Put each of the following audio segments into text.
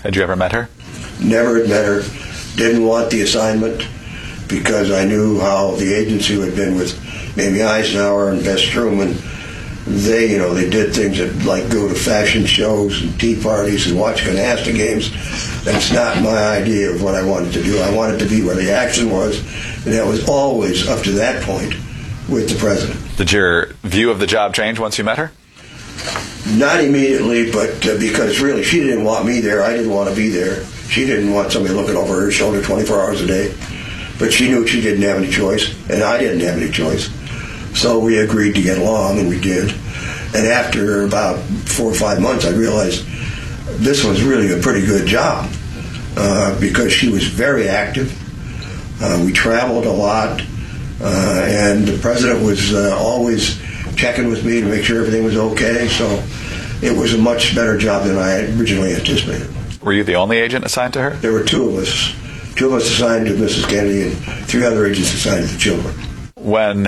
Had you ever met her? Never had met her. Didn't want the assignment because I knew how the agency had been with Mamie Eisenhower and Bess Truman. They did things that like go to fashion shows and tea parties and watch canasta games. That's not my idea of what I wanted to do. I wanted to be where the action was, and that was always up to that point with the president. Did your view of the job change once you met her? Not immediately, but because really she didn't want me there. I didn't want to be there. She didn't want somebody looking over her shoulder 24 hours a day. But she knew she didn't have any choice, and I didn't have any choice. So we agreed to get along, and we did. And after about 4 or 5 months, I realized this was really a pretty good job because she was very active. We traveled a lot, and the president was always checking with me to make sure everything was okay. So it was a much better job than I had originally anticipated. Were you the only agent assigned to her? There were 2 of us. 2 of us assigned to Mrs. Kennedy and 3 other agents assigned to the children. When,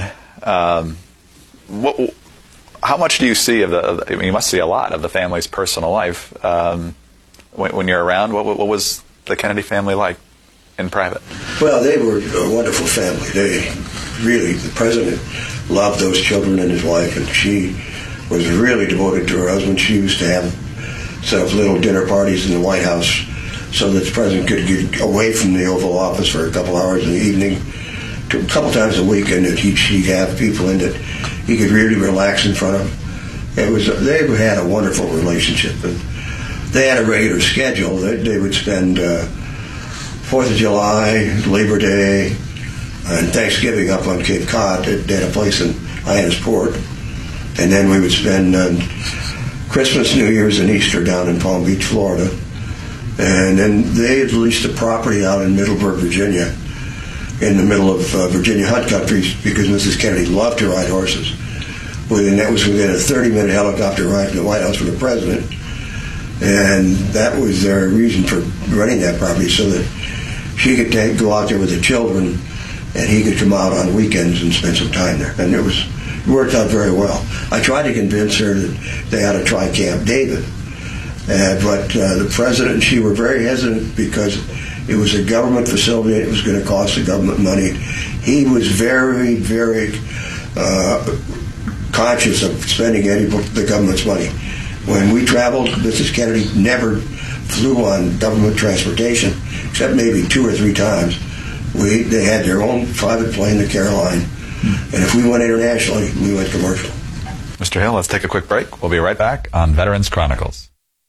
how much do you see you must see a lot of the family's personal life when you're around. What was the Kennedy family like in private? Well, they were a wonderful family. The president loved those children and his wife, and she was really devoted to her husband. She used to set up little dinner parties in the White House so that the president could get away from the Oval Office for a couple hours in the evening, a couple times a week, and that she'd have people in that he could really relax in front of. They had a wonderful relationship, and they had a regular schedule. They would spend 4th of July, Labor Day, and Thanksgiving up on Cape Cod. They had a place in Hyannisport, and then we would spend Christmas, New Year's, and Easter down in Palm Beach, Florida. And then they had leased a property out in Middleburg, Virginia, in the middle of Virginia hunt country, because Mrs. Kennedy loved to ride horses. And that was within a 30-minute helicopter ride from the White House for the president. And that was their reason for renting that property, so that she could go out there with the children, and he could come out on weekends and spend some time there. And it worked out very well. I tried to convince her that they ought to try Camp David. But the president and she were very hesitant because it was a government facility. It was going to cost the government money. He was very, very conscious of spending the government's money. When we traveled, Mrs. Kennedy never flew on government transportation, except maybe 2 or 3 times. They had their own private plane, the Caroline. And if we went internationally, we went commercial. Mr. Hill, let's take a quick break. We'll be right back on Veterans Chronicles.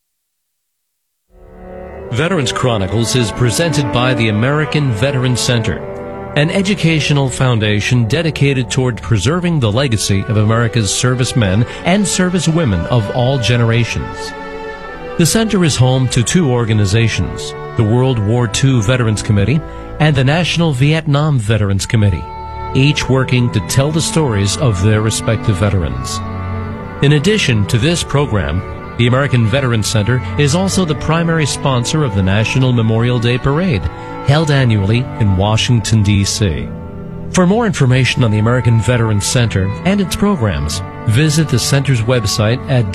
Veterans Chronicles is presented by the American Veterans Center, an educational foundation dedicated toward preserving the legacy of America's servicemen and servicewomen of all generations. The center is home to 2 organizations, the World War II Veterans Committee and the National Vietnam Veterans Committee, each working to tell the stories of their respective veterans. In addition to this program, the American Veterans Center is also the primary sponsor of the National Memorial Day Parade, held annually in Washington, D.C. For more information on the American Veterans Center and its programs, visit the center's website at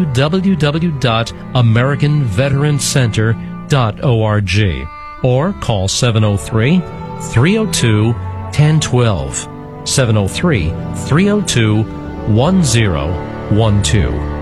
www.americanveteranscenter.org or call 703-302-1012, 703-302-1012.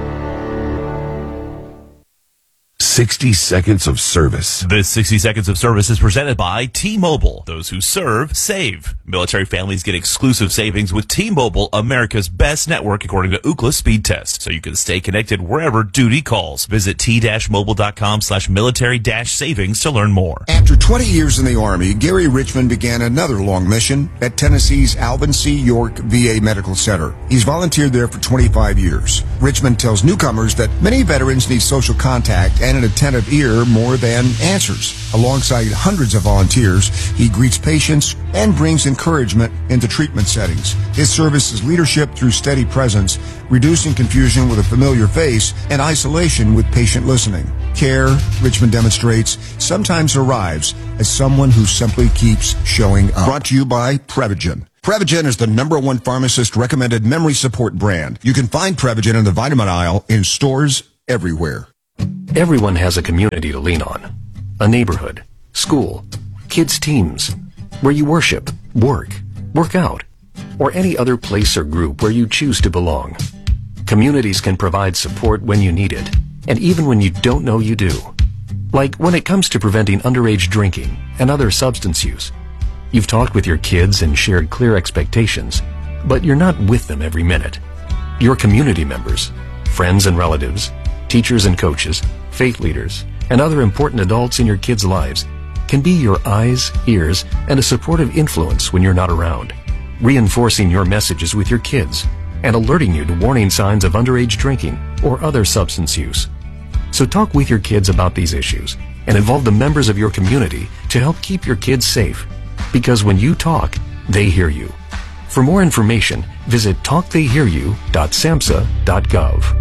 60 Seconds of Service. This 60 Seconds of Service is presented by T-Mobile. Those who serve, save. Military families get exclusive savings with T-Mobile, America's best network according to Ookla speed test, so you can stay connected wherever duty calls. Visit t-mobile.com/military-savings to learn more. After 20 years in the Army, Gary Richmond began another long mission at Tennessee's Alvin C. York VA Medical Center. He's volunteered there for 25 years. Richmond tells newcomers that many veterans need social contact and an attentive ear more than answers. Alongside hundreds of volunteers, he greets patients and brings encouragement into treatment settings. His service is leadership through steady presence, reducing confusion with a familiar face, and isolation with patient listening. Care, Richmond demonstrates, sometimes arrives as someone who simply keeps showing up. Brought to you by Prevagen. Prevagen is the #1 pharmacist-recommended memory support brand. You can find Prevagen in the vitamin aisle in stores everywhere. Everyone has a community to lean on. A neighborhood, school, kids' teams, where you worship, work out, or any other place or group where you choose to belong. Communities can provide support when you need it, and even when you don't know you do. Like when it comes to preventing underage drinking and other substance use. You've talked with your kids and shared clear expectations, but you're not with them every minute. Your community members, friends and relatives, teachers and coaches, faith leaders, and other important adults in your kids' lives can be your eyes, ears, and a supportive influence when you're not around, reinforcing your messages with your kids and alerting you to warning signs of underage drinking or other substance use. So talk with your kids about these issues and involve the members of your community to help keep your kids safe. Because when you talk, they hear you. For more information, visit talktheyhearyou.samhsa.gov.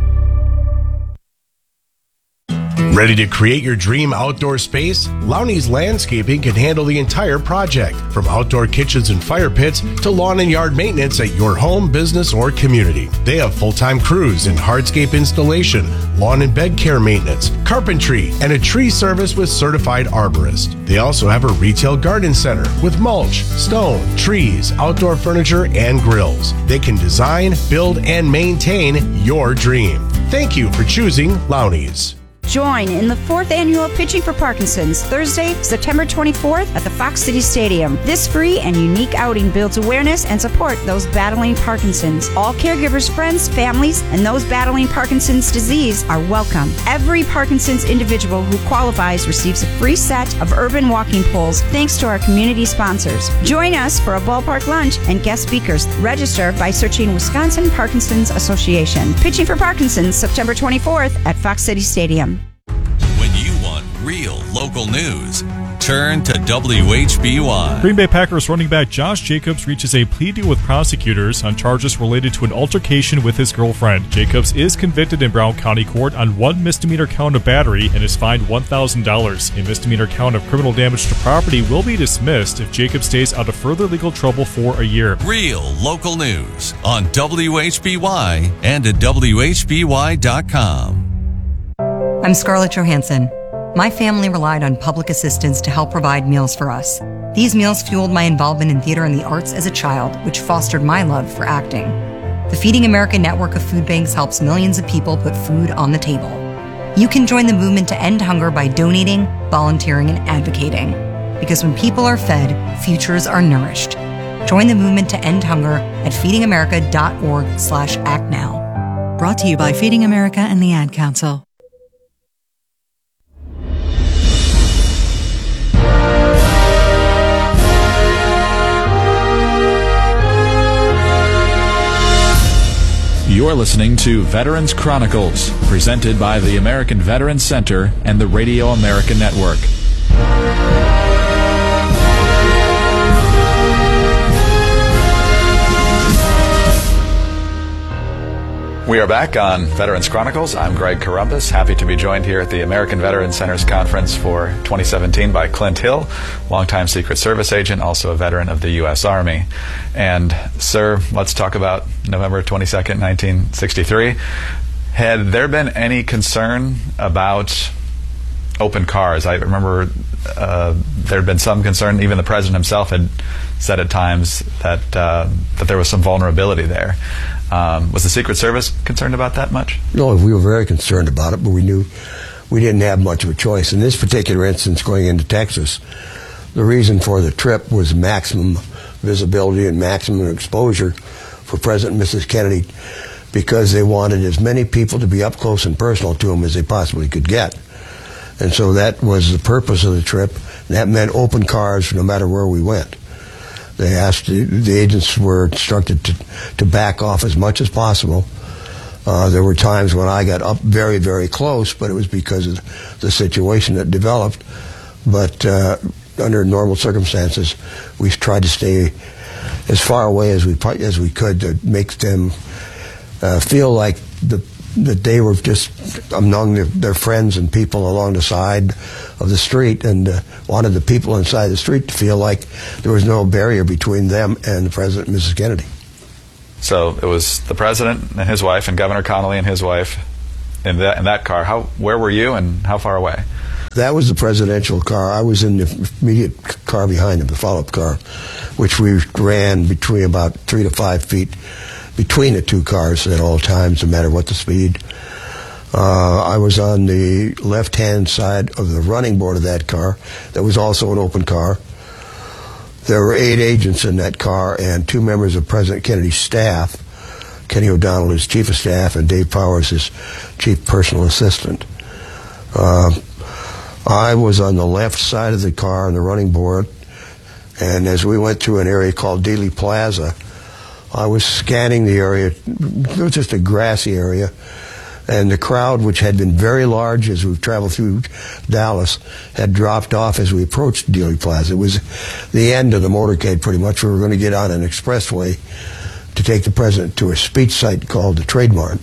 Ready to create your dream outdoor space? Lowney's Landscaping can handle the entire project, from outdoor kitchens and fire pits to lawn and yard maintenance at your home, business, or community. They have full-time crews in hardscape installation, lawn and bed care maintenance, carpentry, and a tree service with certified arborist. They also have a retail garden center with mulch, stone, trees, outdoor furniture, and grills. They can design, build, and maintain your dream. Thank you for choosing Lowney's. Join in the 4th annual Pitching for Parkinson's, Thursday, September 24th at the Fox City Stadium. This free and unique outing builds awareness and support those battling Parkinson's. All caregivers, friends, families, and those battling Parkinson's disease are welcome. Every Parkinson's individual who qualifies receives a free set of urban walking poles thanks to our community sponsors. Join us for a ballpark lunch and guest speakers. Register by searching Wisconsin Parkinson's Association. Pitching for Parkinson's, September 24th at Fox City Stadium. When you want real local news, turn to WHBY. Green Bay Packers running back Josh Jacobs reaches a plea deal with prosecutors on charges related to an altercation with his girlfriend. Jacobs is convicted in Brown County Court on one misdemeanor count of battery and is fined $1,000. A misdemeanor count of criminal damage to property will be dismissed if Jacobs stays out of further legal trouble for a year. Real local news on WHBY and at WHBY.com. I'm Scarlett Johansson. My family relied on public assistance to help provide meals for us. These meals fueled my involvement in theater and the arts as a child, which fostered my love for acting. The Feeding America network of food banks helps millions of people put food on the table. You can join the movement to end hunger by donating, volunteering, and advocating. Because when people are fed, futures are nourished. Join the movement to end hunger at feedingamerica.org/actnow. Brought to you by Feeding America and the Ad Council. You're listening to Veterans Chronicles, presented by the American Veterans Center and the Radio America Network. We are back on Veterans Chronicles. I'm Greg Corombos, happy to be joined here at the American Veterans Center's conference for 2017 by Clint Hill, longtime Secret Service agent, also a veteran of the U.S. Army. And, sir, let's talk about November 22nd, 1963. Had there been any concern about open cars? I remember there had been some concern. Even the president himself had said at times that there was some vulnerability there. Was the Secret Service concerned about that much? No, we were very concerned about it, but we knew we didn't have much of a choice. In this particular instance, going into Texas, the reason for the trip was maximum visibility and maximum exposure for President and Mrs. Kennedy, because they wanted as many people to be up close and personal to him as they possibly could get. And so that was the purpose of the trip. And that meant open cars no matter where we went. They asked, the agents were instructed to back off as much as possible. There were times when I got up very, very close, but it was because of the situation that developed. But under normal circumstances, we tried to stay as far away as we could to make them feel like that they were just among their friends and people along the side of the street, and wanted the people inside the street to feel like there was no barrier between them and the President and Mrs. Kennedy. So it was the President and his wife, and Governor Connolly and his wife, in that car. Where were you, and how far away? That was the presidential car. I was in the immediate car behind him, the follow-up car, which we ran between about 3 to 5 feet between the two cars at all times, no matter what the speed. I was on the left-hand side of the running board of that car. That was also an open car. There were 8 agents in that car and 2 members of President Kennedy's staff. Kenny O'Donnell, his chief of staff, and Dave Powers, his chief personal assistant. I was on the left side of the car on the running board, and as we went through an area called Dealey Plaza, I was scanning the area. It was just a grassy area, and the crowd, which had been very large as we've traveled through Dallas, had dropped off as we approached Dealey Plaza. It was the end of the motorcade, pretty much. We were going to get on an expressway to take the president to a speech site called the Trade Mart.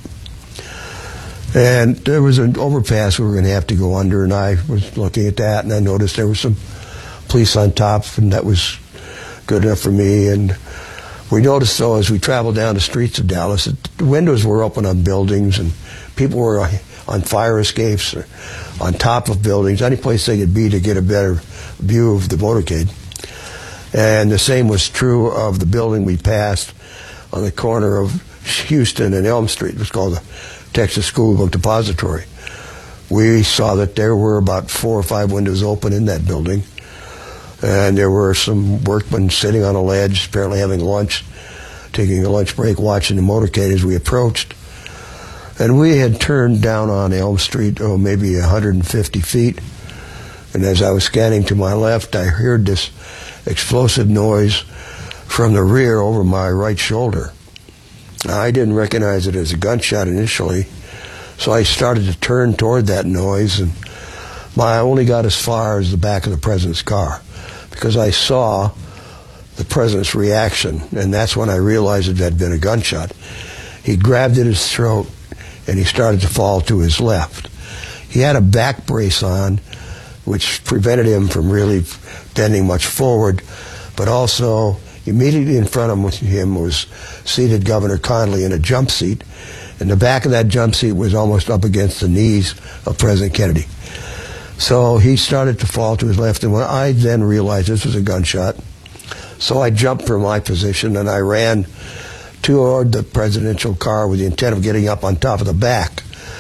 And there was an overpass we were going to have to go under, and I was looking at that, and I noticed there was some police on top, and that was good enough for me. And we noticed, though, as we traveled down the streets of Dallas, that the windows were open on buildings, and people were on fire escapes or on top of buildings, any place they could be to get a better view of the motorcade. And the same was true of the building we passed on the corner of Houston and Elm Street. It was called the Texas School Book Depository. We saw that there were about 4 or 5 windows open in that building, and there were some workmen sitting on a ledge, apparently having lunch, taking a lunch break, watching the motorcade as we approached. And we had turned down on Elm Street, maybe 150 feet, and as I was scanning to my left, I heard this explosive noise from the rear over my right shoulder. I didn't recognize it as a gunshot initially, so I started to turn toward that noise, and I only got as far as the back of the president's car because I saw the president's reaction, and that's when I realized it had been a gunshot. He grabbed at his throat, and he started to fall to his left. He had a back brace on, which prevented him from really bending much forward, but also immediately in front of him was seated Governor Connally in a jump seat, and the back of that jump seat was almost up against the knees of President Kennedy. So he started to fall to his left, and when I then realized this was a gunshot, so I jumped from my position and I ran toward the presidential car with the intent of getting up on top of the back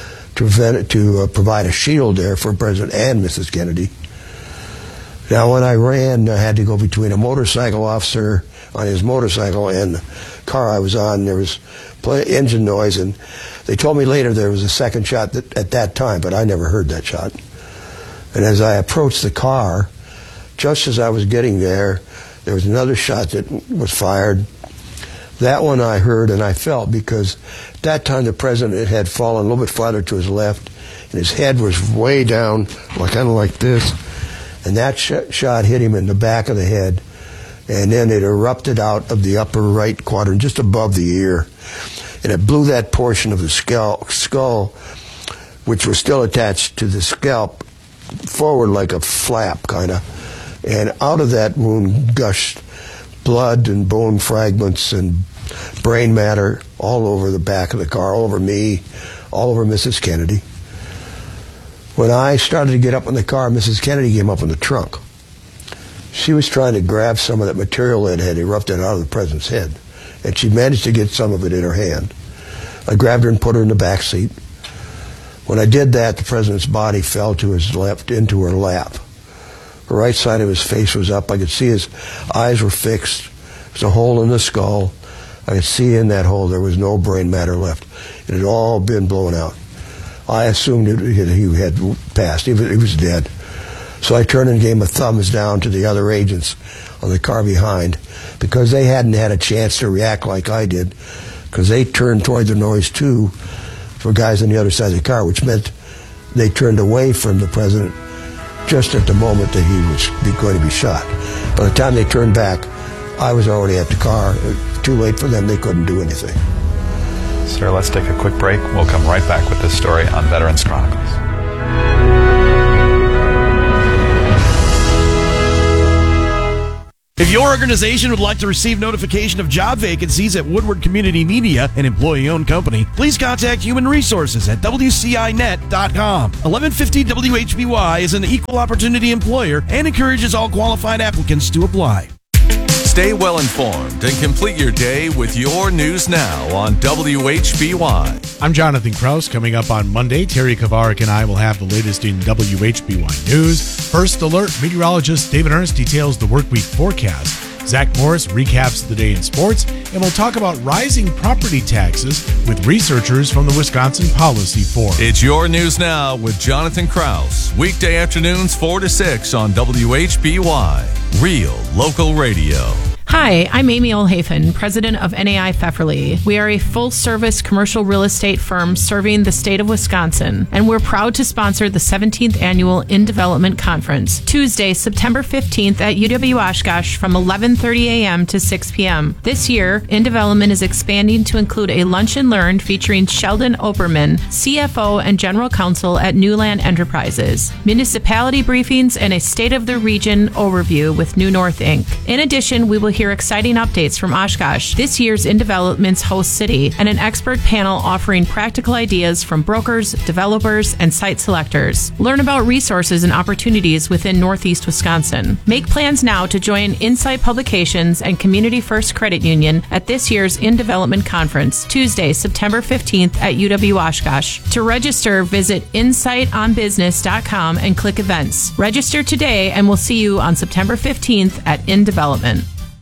to provide a shield there for President and Mrs. Kennedy. Now, when I ran, I had to go between a motorcycle officer on his motorcycle and the car I was on. There was engine noise, and they told me later there was a second shot at that time, but I never heard that shot. And as I approached the car, just as I was getting there was another shot that was fired. That one I heard and I felt, because at that time the president had fallen a little bit farther to his left, and his head was way down, kind of like this. And that shot hit him in the back of the head, and then it erupted out of the upper right quadrant, just above the ear. And it blew that portion of the skull, which was still attached to the scalp, forward like a flap, kind of. And out of that wound gushed blood and bone fragments and brain matter all over the back of the car, all over me, all over Mrs. Kennedy. When I started to get up in the car, Mrs. Kennedy came up in the trunk. She was trying to grab some of that material that had erupted out of the president's head, and she managed to get some of it in her hand. I grabbed her and put her in the back seat. When I did that, the president's body fell to his left into her lap. The right side of his face was up. I could see his eyes were fixed. There was a hole in the skull. I could see in that hole there was no brain matter left. It had all been blown out. I assumed he had passed. He was dead. So I turned and gave a thumbs down to the other agents on the car behind, because they hadn't had a chance to react like I did, because they turned toward the noise too for guys on the other side of the car, which meant they turned away from the president just at the moment that he was going to be shot. By the time they turned back, I was already at the car. Too late for them. They couldn't do anything. Sir, let's take a quick break. We'll come right back with this story on Veterans Chronicles. If your organization would like to receive notification of job vacancies at Woodward Community Media, an employee-owned company, please contact Human Resources at WCINet.com. 1150 WHBY is an equal opportunity employer and encourages all qualified applicants to apply. Stay well informed and complete your day with your news now on WHBY. I'm Jonathan Kraus. Coming up on Monday, Terry Kavarik and I will have the latest in WHBY news. First alert, meteorologist David Ernst details the workweek forecast. Zach Morris recaps the day in sports, and we'll talk about rising property taxes with researchers from the Wisconsin Policy Forum. It's your news now with Jonathan Kraus. Weekday afternoons 4 to 6 on WHBY. Real local radio. Hi, I'm Amy Olhafen, president of NAI Pfefferly. We are a full-service commercial real estate firm serving the state of Wisconsin, and we're proud to sponsor the 17th Annual In Development Conference, Tuesday, September 15th at UW Oshkosh from 11:30 a.m. to 6 p.m. This year, In Development is expanding to include a lunch and learn featuring Sheldon Oberman, CFO and General Counsel at Newland Enterprises, municipality briefings, and a State of the Region overview with New North Inc. In addition, we will hear exciting updates from Oshkosh, this year's In Development's host city, and an expert panel offering practical ideas from brokers, developers, and site selectors. Learn about resources and opportunities within Northeast Wisconsin. Make plans now to join Insight Publications and Community First Credit Union at this year's In Development Conference, Tuesday, September 15th at UW Oshkosh. To register, visit insightonbusiness.com and click events. Register today, and we'll see you on September 15th at In Development.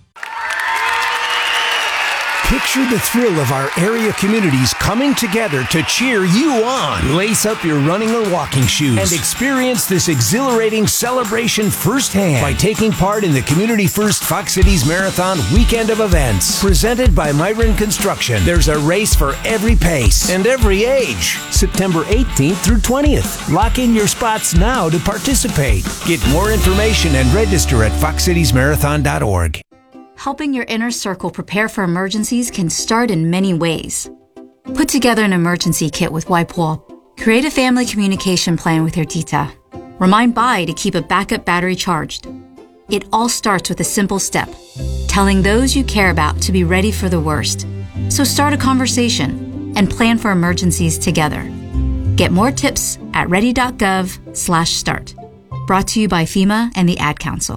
Picture the thrill of our area communities coming together to cheer you on. Lace up your running or walking shoes and experience this exhilarating celebration firsthand by taking part in the Community First Fox Cities Marathon weekend of events. Presented by Myron Construction, there's a race for every pace and every age. September 18th through 20th. Lock in your spots now to participate. Get more information and register at foxcitiesmarathon.org. Helping your inner circle prepare for emergencies can start in many ways. Put together an emergency kit with WipeWall. Create a family communication plan with your tita. Remind Bai to keep a backup battery charged. It all starts with a simple step, telling those you care about to be ready for the worst. So start a conversation and plan for emergencies together. Get more tips at ready.gov/start. Brought to you by FEMA and the Ad Council.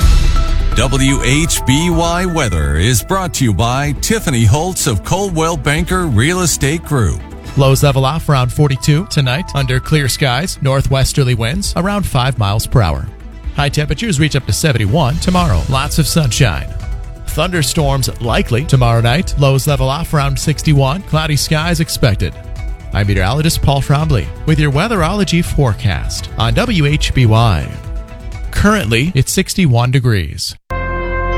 WHBY Weather is brought to you by Tiffany Holtz of Coldwell Banker Real Estate Group. Lows level off around 42 tonight under clear skies, northwesterly winds around 5 miles per hour. High temperatures reach up to 71 tomorrow. Lots of sunshine. Thunderstorms likely tomorrow night. Lows level off around 61. Cloudy skies expected. I'm meteorologist Paul Trombley with your weatherology forecast on WHBY. Currently, it's 61 degrees.